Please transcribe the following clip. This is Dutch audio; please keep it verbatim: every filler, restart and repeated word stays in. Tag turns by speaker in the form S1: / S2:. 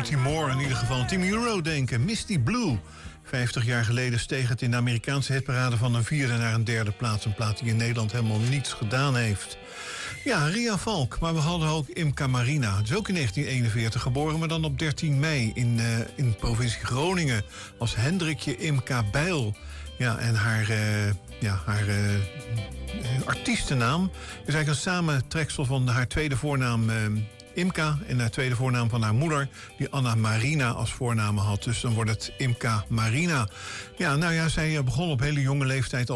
S1: Dorothy Moore in ieder geval. Team Euro denken. Misty Blue. vijftig jaar geleden steeg het in de Amerikaanse hitparade van een vierde naar een derde plaats. Een plaat die in Nederland helemaal niets gedaan heeft. Ja, Ria Valk, maar we hadden ook Imca Marina. Het is ook in negentien eenenveertig geboren, maar dan op dertien mei in, uh, in de provincie Groningen. Als Hendrikje Imca Bijl. Ja, en haar, uh, ja, haar uh, artiestennaam is eigenlijk een samentreksel van haar tweede voornaam uh, Imca en haar tweede voornaam van haar moeder, die Anna Marina als voornaam had. Dus dan wordt het Imca Marina. Ja, nou ja, zij begon op hele jonge leeftijd